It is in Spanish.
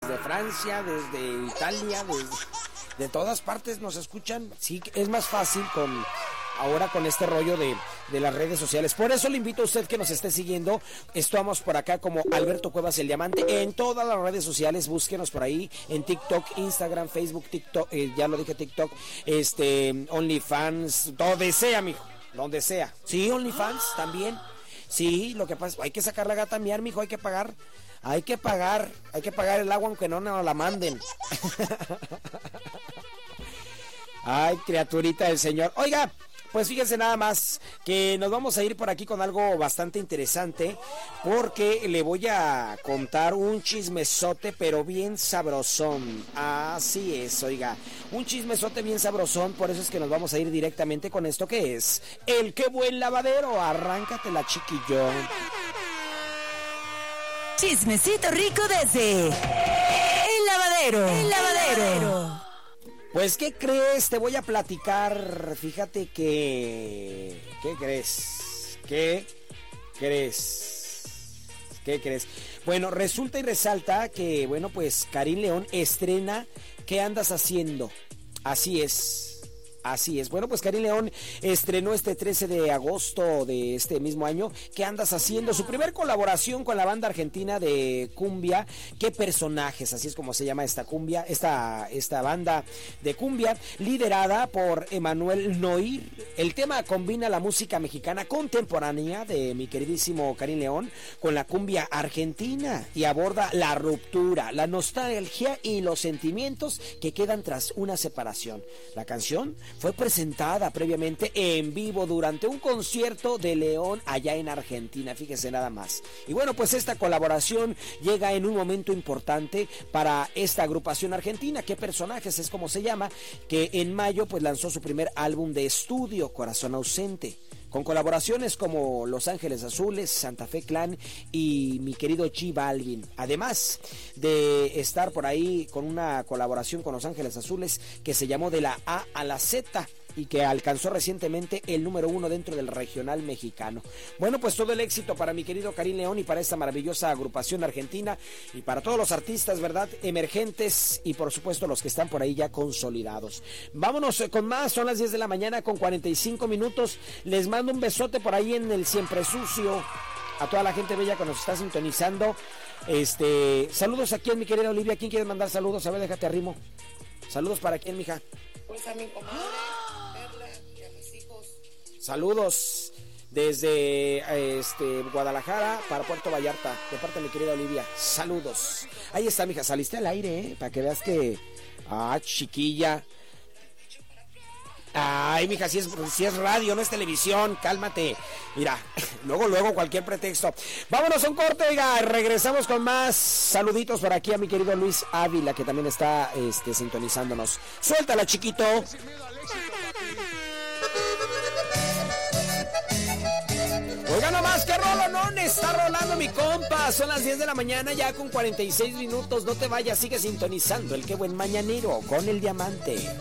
desde Francia, desde Italia, de todas partes nos escuchan. Sí, es más fácil ahora con este rollo de las redes sociales. Por eso le invito a usted que nos esté siguiendo. Estamos por acá como Alberto Cuevas el Diamante en todas las redes sociales. Búsquenos por ahí en TikTok, Instagram, Facebook, TikTok, ya lo dije, TikTok, OnlyFans, donde sea, mijo, donde sea. Sí, OnlyFans también. Sí, lo que pasa, hay que sacar la gata a miar, mijo, hay que pagar el agua aunque no nos la manden. Ay, criaturita del Señor. Oiga, pues fíjense nada más que nos vamos a ir por aquí con algo bastante interesante, porque le voy a contar un chismesote pero bien sabrosón. Así es, oiga, un chismesote bien sabrosón. Por eso es que nos vamos a ir directamente con esto que es el Qué Buen Lavadero. Arráncatela, chiquillo. Chismecito rico desde El Lavadero. El Lavadero. Pues, ¿qué crees? Te voy a platicar. Fíjate que... ¿Qué crees? ¿Qué crees? Bueno, resulta y resalta que, bueno, pues Karin León estrena ¿Qué andas haciendo? Así es. Bueno, pues Karin León estrenó este 13 de agosto de este mismo año ¿Qué andas haciendo? Su primer colaboración con la banda argentina de cumbia. ¿Qué personajes? Así es como se llama esta cumbia, esta banda de cumbia liderada por Emanuel Noir. El tema combina la música mexicana contemporánea de mi queridísimo Karin León con la cumbia argentina y aborda la ruptura, la nostalgia y los sentimientos que quedan tras una separación. La canción fue presentada previamente en vivo durante un concierto de León allá en Argentina, fíjese nada más. Y bueno, pues esta colaboración llega en un momento importante para esta agrupación argentina. ¿Qué personajes? Es como se llama, que en mayo pues lanzó su primer álbum de estudio, Corazón Ausente, con colaboraciones como Los Ángeles Azules, Santa Fe Clan y mi querido J Balvin. Además de estar por ahí con una colaboración con Los Ángeles Azules que se llamó De la A a la Z y que alcanzó recientemente el número 1 dentro del regional mexicano. Bueno, pues todo el éxito para mi querido Karin León y para esta maravillosa agrupación argentina y para todos los artistas, ¿verdad?, emergentes y por supuesto los que están por ahí ya consolidados. Vámonos con más, son las 10 de la mañana con 45 minutos. Les mando un besote por ahí en el Siempre Sucio. A toda la gente bella que nos está sintonizando. Saludos aquí en mi querida Olivia. ¿Quién quiere mandar saludos? A ver, déjate arrimo. Saludos para quién, mija. Pues a mi comadre, Perla, y a mis hijos. Saludos desde Guadalajara para Puerto Vallarta, de parte de mi querida Olivia. Saludos. Ahí está, mija, saliste al aire, para que veas que... chiquilla. Ay, mija, si es radio, no es televisión, cálmate. Mira, luego cualquier pretexto. Vámonos a un corte, oiga, regresamos con más saluditos por aquí a mi querido Luis Ávila, que también está sintonizándonos. Suéltala, chiquito. Oiga nomás, que rolonón está rolando mi compa. Son las 10 de la mañana ya con 46 minutos. No te vayas, sigue sintonizando el Qué Buen Mañanero con el Diamante.